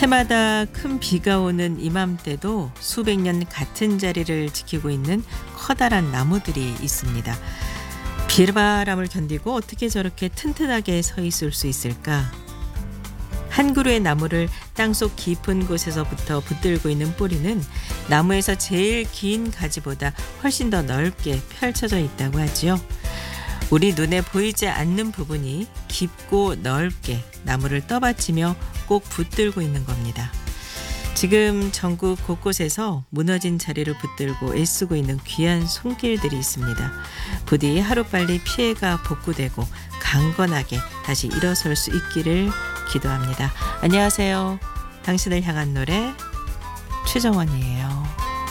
해마다 큰 비가 오는 이맘때도 수백 년 같은 자리를 지키고 있는 커다란 나무들이 있습니다. 비바람을 견디고 어떻게 저렇게 튼튼하게 서 있을 수 있을까? 한 그루의 나무를 땅속 깊은 곳에서부터 붙들고 있는 뿌리는 나무에서 제일 긴 가지보다 훨씬 더 넓게 펼쳐져 있다고 하지요. 우리 눈에 보이지 않는 부분이 깊고 넓게 나무를 떠받치며 꼭 붙들고 있는 겁니다. 지금 전국 곳곳에서 무너진 자리를 붙들고 애쓰고 있는 귀한 손길들이 있습니다. 부디 하루빨리 피해가 복구되고 강건하게 다시 일어설 수 있기를 기도합니다. 안녕하세요. 당신을 향한 노래 최정원이에요.